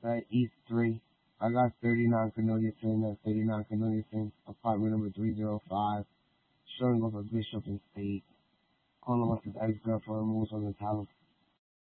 at East 3. I got 39 Corneliuson, 39 Corneliuson, apartment number 305, showing off a bishop in state. Calling off his ex-girlfriend moves on the